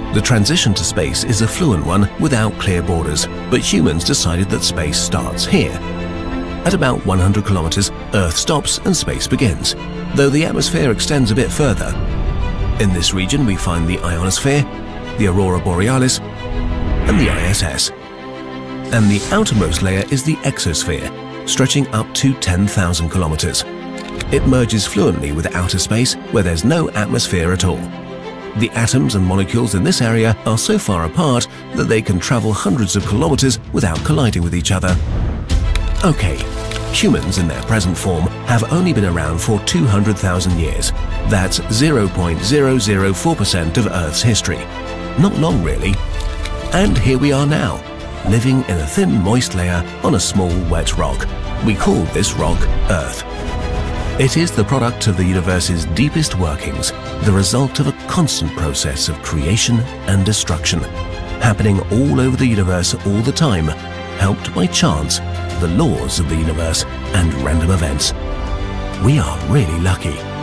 The transition to space is a fluent one without clear borders, but humans decided that space starts here. At about 100 kilometers, Earth stops and space begins, though the atmosphere extends a bit further. In this region we find the ionosphere, the aurora borealis, and the ISS. And the outermost layer is the exosphere, stretching up to 10,000 kilometers. It merges fluently with outer space where there's no atmosphere at all. The atoms and molecules in this area are so far apart that they can travel hundreds of kilometers without colliding with each other. Okay, humans in their present form have only been around for 200,000 years. That's 0.004% of Earth's history. Not long, really. And here we are now, living in a thin, moist layer on a small, wet rock. We call this rock Earth. It is the product of the universe's deepest workings, the result of a constant process of creation and destruction, happening all over the universe all the time, helped by chance, the laws of the universe, and random events. We are really lucky.